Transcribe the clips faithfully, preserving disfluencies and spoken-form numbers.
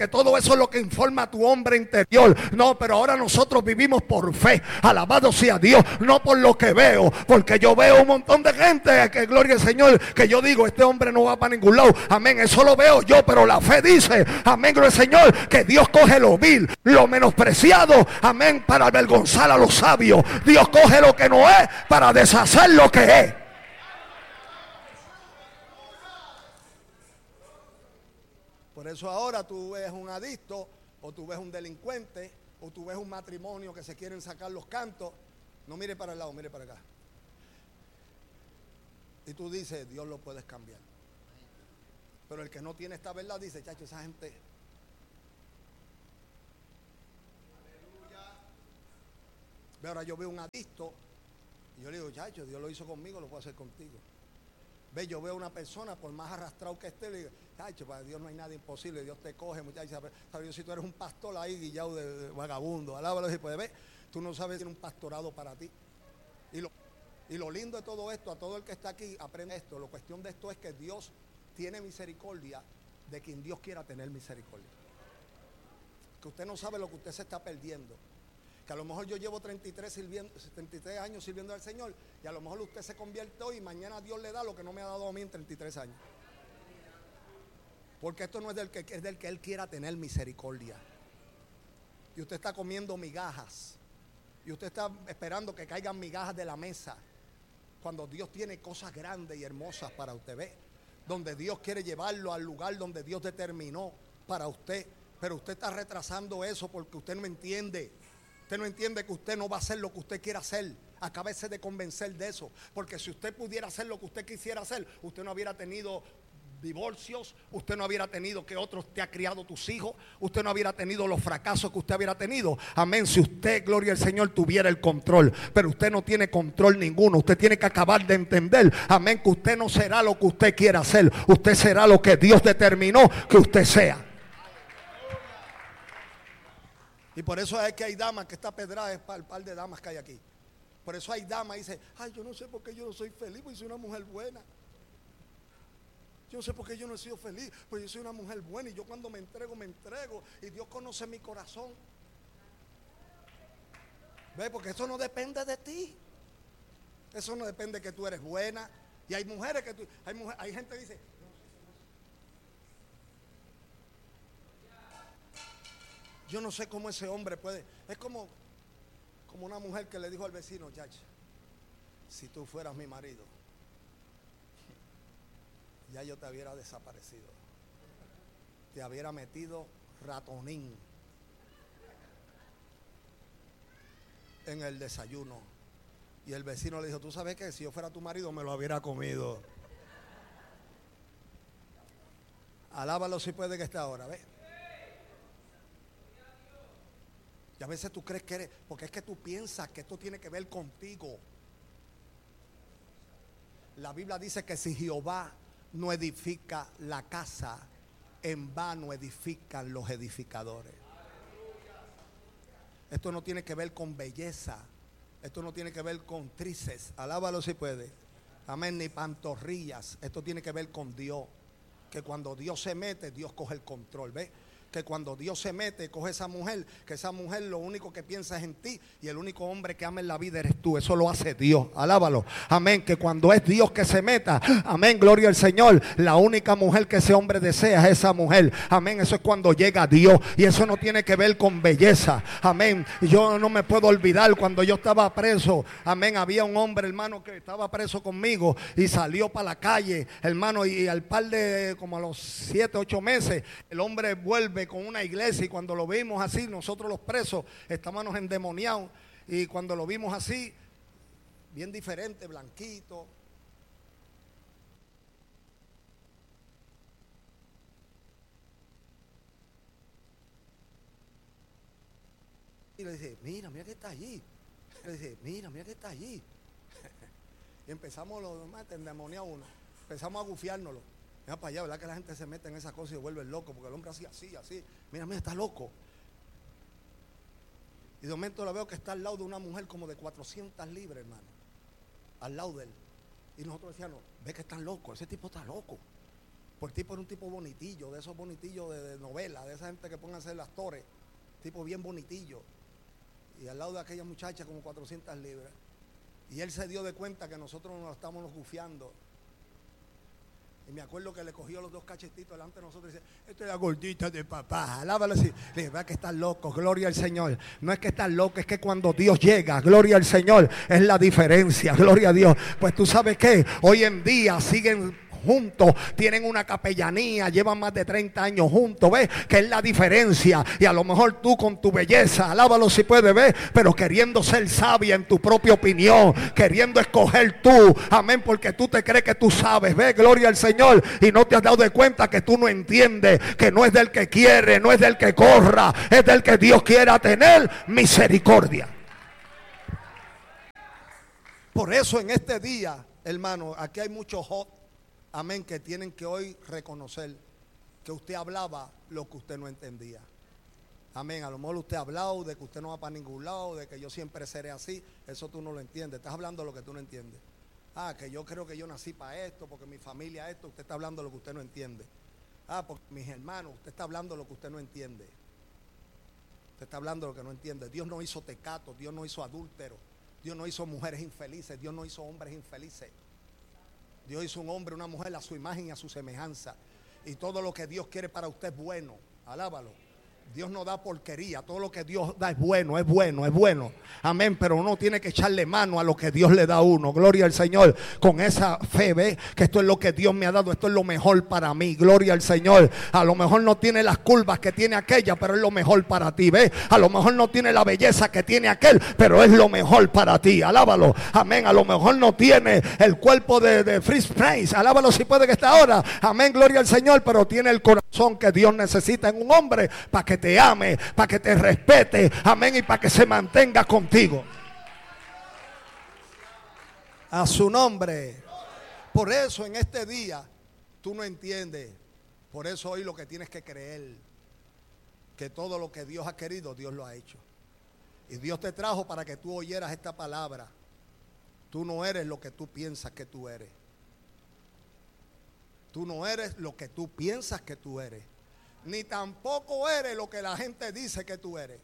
que todo eso es lo que informa a tu hombre interior. No, pero ahora nosotros vivimos por fe. Alabado sea Dios, no por lo que veo, porque yo veo un montón de gente que, gloria al Señor, que yo digo, este hombre no va para ningún lado. Amén, eso lo veo yo, pero la fe dice, amén, gloria al Señor, que Dios coge lo vil, lo menospreciado, amén, para avergonzar a los sabios. Dios coge lo que no es para deshacer lo que es. Por eso ahora tú ves un adicto, o tú ves un delincuente, o tú ves un matrimonio que se quieren sacar los cantos. No mire para el lado, mire para acá. Y tú dices, Dios lo puedes cambiar. Pero el que no tiene esta verdad dice, chacho, esa gente. Ve, ahora yo veo un adicto y yo le digo, chacho, Dios lo hizo conmigo, lo puede hacer contigo. Ve, yo veo una persona, por más arrastrado que esté, le digo, chacho, para Dios no hay nada imposible, Dios te coge, muchachos. ¿Sabes? Yo, si tú eres un pastor ahí, guillado de, de vagabundo, alábalo, y puede ver, tú no sabes si tiene un pastorado para ti. Y lo, y lo lindo de todo esto, a todo el que está aquí, aprende esto. La cuestión de esto es que Dios tiene misericordia de quien Dios quiera tener misericordia. Que usted no sabe lo que usted se está perdiendo. Que a lo mejor yo llevo treinta y tres, sirviendo, treinta y tres años sirviendo al Señor, y a lo mejor usted se convierte hoy y mañana Dios le da lo que no me ha dado a mí en treinta y tres años. Porque esto no es del que, es del que Él quiera tener misericordia. Y usted está comiendo migajas, y usted está esperando que caigan migajas de la mesa, cuando Dios tiene cosas grandes y hermosas para usted. Ve, donde Dios quiere llevarlo al lugar donde Dios determinó para usted. Pero usted está retrasando eso porque usted no entiende. Usted no entiende que usted no va a hacer lo que usted quiera hacer. Acábese de convencer de eso. Porque si usted pudiera hacer lo que usted quisiera hacer, usted no hubiera tenido divorcios, usted no hubiera tenido que otros te ha criado tus hijos, usted no hubiera tenido los fracasos que usted hubiera tenido. Amén, si usted, gloria al Señor, tuviera el control. Pero usted no tiene control ninguno. Usted tiene que acabar de entender, amén, que usted no será lo que usted quiera hacer. Usted será lo que Dios determinó que usted sea. Y por eso es que hay damas, que esta pedrada es para el par de damas que hay aquí. Por eso hay damas y dicen, ay, yo no sé por qué yo no soy feliz, porque soy una mujer buena. Yo no sé por qué yo no he sido feliz, pues yo soy una mujer buena y yo cuando me entrego, me entrego y Dios conoce mi corazón. ¿Ve? Porque eso no depende de ti. Eso no depende de que tú eres buena. Y hay mujeres que tú, hay, mujer, hay gente que dice, yo no sé cómo ese hombre puede. Es como, como una mujer que le dijo al vecino, chacha, si tú fueras mi marido, ya yo te hubiera desaparecido, te hubiera metido ratonín en el desayuno. Y el vecino le dijo, tú sabes que si yo fuera tu marido me lo hubiera comido. Alábalo si puede que esté ahora, ¿ves? Y a veces tú crees que eres, porque es que tú piensas que esto tiene que ver contigo. La Biblia dice que si Jehová no edifica la casa, en vano edifican los edificadores. Esto no tiene que ver con belleza. Esto no tiene que ver con tríceps. Alábalo si puede. Amén, ni pantorrillas. Esto tiene que ver con Dios. Que cuando Dios se mete, Dios coge el control. ¿Ves? Que cuando Dios se mete, coge esa mujer, que esa mujer lo único que piensa es en ti, y el único hombre que ama en la vida eres tú. Eso lo hace Dios, alábalo, amén. Que cuando es Dios que se meta, amén, gloria al Señor, la única mujer que ese hombre desea es esa mujer, amén. Eso es cuando llega Dios, y eso no tiene que ver con belleza, amén. Yo no me puedo olvidar cuando yo estaba preso, amén, había un hombre, hermano, que estaba preso conmigo y salió para la calle, hermano, y, y al par de, como a los siete, ocho meses, el hombre vuelve con una iglesia, y cuando lo vimos así, nosotros los presos estábamos endemoniados, y cuando lo vimos así, bien diferente, blanquito, y le dije, mira, mira que está allí, le dije, mira, mira que está allí, y empezamos los demás, endemoniados uno, empezamos a gufiárnoslo. Mira para allá, ¿verdad que la gente se mete en esa cosa y se vuelve loco? Porque el hombre así, así, así. Mira, mira, está loco. Y de momento la veo que está al lado de una mujer como de cuatrocientas libras, hermano. Al lado de él. Y nosotros decíamos, ve que está loco, ese tipo está loco. Por tipo era un tipo bonitillo, de esos bonitillos de, de novela, de esa gente que pongan a ser actores, tipo bien bonitillo. Y al lado de aquella muchacha como cuatrocientas libras. Y él se dio de cuenta que nosotros nos estábamos gufiando. Y me acuerdo que le cogió los dos cachetitos delante de nosotros y dice: esta es la gordita de papá, alábalo así. Le dije: vea que estás loco, gloria al Señor. No es que estás loco, es que cuando Dios llega, gloria al Señor, es la diferencia, gloria a Dios. Pues tú sabes que hoy en día siguen juntos, tienen una capellanía, llevan más de treinta años juntos, ¿ves? Que es la diferencia. Y a lo mejor tú con tu belleza, alábalo si puedes, ver, pero queriendo ser sabia en tu propia opinión, queriendo escoger tú, amén, porque tú te crees que tú sabes, ¿ves? Gloria al Señor, y no te has dado de cuenta que tú no entiendes, que no es del que quiere, no es del que corra, es del que Dios quiera tener misericordia. Por eso en este día, hermano, aquí hay muchos hot, amén, que tienen que hoy reconocer que usted hablaba lo que usted no entendía. Amén, a lo mejor usted ha hablado de que usted no va para ningún lado, de que yo siempre seré así. Eso tú no lo entiendes, estás hablando lo que tú no entiendes. Ah, que yo creo que yo nací para esto, porque mi familia esto. Usted está hablando lo que usted no entiende. Ah, porque mis hermanos, usted está hablando lo que usted no entiende. Usted está hablando lo que no entiende. Dios no hizo tecatos, Dios no hizo adúlteros, Dios no hizo mujeres infelices, Dios no hizo hombres infelices. Dios hizo un hombre, una mujer a su imagen y a su semejanza. Y todo lo que Dios quiere para usted es bueno. Alábalo. Dios no da porquería. Todo lo que Dios da es bueno, es bueno, es bueno. Amén. Pero uno tiene que echarle mano a lo que Dios le da a uno. Gloria al Señor. Con esa fe, ve que esto es lo que Dios me ha dado. Esto es lo mejor para mí. Gloria al Señor. A lo mejor no tiene las curvas que tiene aquella, pero es lo mejor para ti. Ve. A lo mejor no tiene la belleza que tiene aquel, pero es lo mejor para ti. Alábalo. Amén. A lo mejor no tiene el cuerpo de, de Freeze Prince. Alábalo si puede que esté ahora. Amén. Gloria al Señor. Pero tiene el corazón que Dios necesita en un hombre para que te ame, para que te respete, amén, y para que se mantenga contigo. A su nombre. Por eso en este día tú no entiendes. Por eso hoy lo que tienes que creer, que todo lo que Dios ha querido, Dios lo ha hecho. Y Dios te trajo para que tú oyeras esta palabra. Tú no eres lo que tú piensas que tú eres. Tú no eres lo que tú piensas que tú eres. Ni tampoco eres lo que la gente dice que tú eres.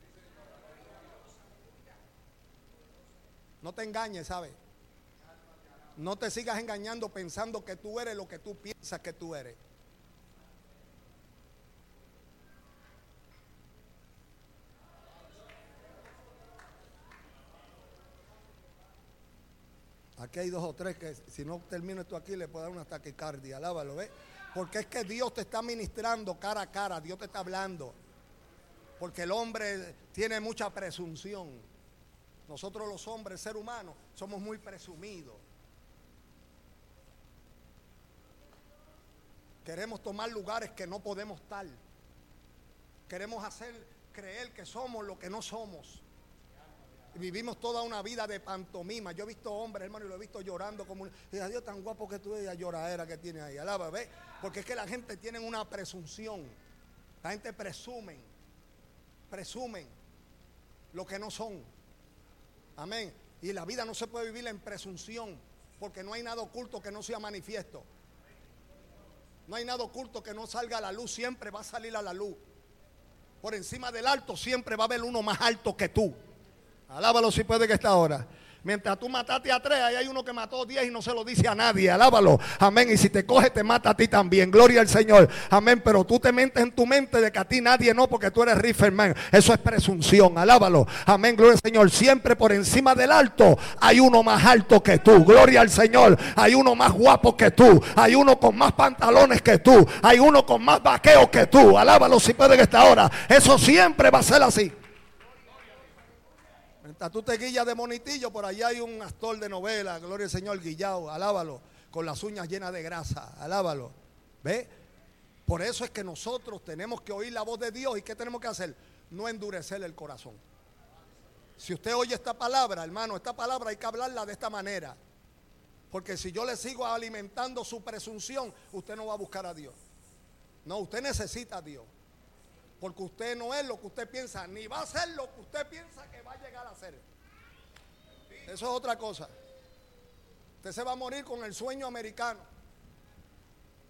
No te engañes, ¿sabes? No te sigas engañando pensando que tú eres lo que tú piensas que tú eres. Aquí hay dos o tres que si no termino esto aquí le puedo dar una taquicardia. Alábalo, ¿ves? Porque es que Dios te está ministrando cara a cara, Dios te está hablando. Porque el hombre tiene mucha presunción. Nosotros los hombres, ser humanos, somos muy presumidos. Queremos tomar lugares que no podemos estar. Queremos hacer creer que somos lo que no somos. Y vivimos toda una vida de pantomima. Yo he visto hombres, hermano, y lo he visto llorando como un... Y Dios, tan guapo que tú eres, la lloradera que tiene ahí. Alaba, ¿ves? Porque es que la gente tiene una presunción. La gente presumen. Presumen lo que no son. Amén. Y la vida no se puede vivir en presunción, porque no hay nada oculto que no sea manifiesto. No hay nada oculto que no salga a la luz. Siempre va a salir a la luz. Por encima del alto siempre va a haber uno más alto que tú. Alábalo si puede que está ahora. Mientras tú mataste a tres, ahí hay uno que mató diez y no se lo dice a nadie. Alábalo. Amén. Y si te coge, te mata a ti también. Gloria al Señor. Amén. Pero tú te metes en tu mente de que a ti nadie no, porque tú eres Rifferman. Eso es presunción. Alábalo. Amén. Gloria al Señor. Siempre por encima del alto hay uno más alto que tú. Gloria al Señor. Hay uno más guapo que tú. Hay uno con más pantalones que tú. Hay uno con más vaqueo que tú. Alábalo si puede que está ahora. Eso siempre va a ser así. Mientras tú te guillas de monitillo, por allá hay un actor de novela, gloria al Señor, guillao, alábalo, con las uñas llenas de grasa, alábalo. ¿Ve? Por eso es que nosotros tenemos que oír la voz de Dios. ¿Y qué tenemos que hacer? No endurecer el corazón. Si usted oye esta palabra, hermano, esta palabra hay que hablarla de esta manera. Porque si yo le sigo alimentando su presunción, usted no va a buscar a Dios. No, usted necesita a Dios. Porque usted no es lo que usted piensa, ni va a ser lo que usted piensa que va a llegar a ser. Eso es otra cosa. Usted se va a morir con el sueño americano.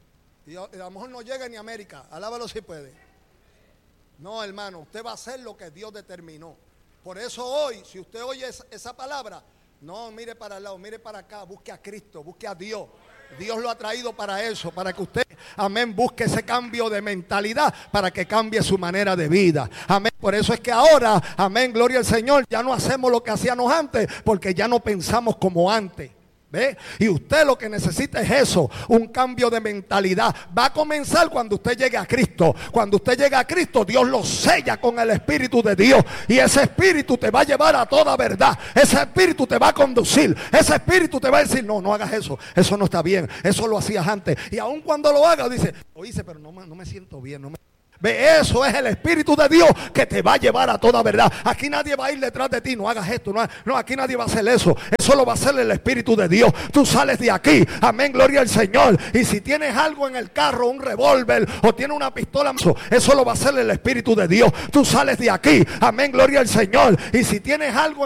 Y a lo mejor no llega ni a América. Alábalo si puede. No, hermano, usted va a hacer lo que Dios determinó. Por eso hoy, si usted oye esa, esa palabra, no mire para el lado, mire para acá, busque a Cristo, busque a Dios. Dios lo ha traído para eso, para que usted, amén, busque ese cambio de mentalidad, para que cambie su manera de vida. Amén. Por eso es que ahora, amén, gloria al Señor, ya no hacemos lo que hacíamos antes, porque ya no pensamos como antes. ¿Ve? Y usted lo que necesita es eso, un cambio de mentalidad. Va a comenzar cuando usted llegue a Cristo. Cuando usted llegue a Cristo, Dios lo sella con el Espíritu de Dios. Y ese Espíritu te va a llevar a toda verdad. Ese Espíritu te va a conducir. Ese Espíritu te va a decir, no, no hagas eso. Eso no está bien. Eso lo hacías antes. Y aun cuando lo hagas, dice, lo hice, pero no, no me siento bien, no me... Ve, eso es el Espíritu de Dios que te va a llevar a toda verdad. Aquí nadie va a ir detrás de ti. No hagas esto, no, no, aquí nadie va a hacer eso. Eso lo va a hacer el Espíritu de Dios. Tú sales de aquí, amén, gloria al Señor. Y si tienes algo en el carro, un revólver o tienes una pistola, eso lo va a hacer el Espíritu de Dios. Tú sales de aquí, amén, gloria al Señor. Y si tienes algo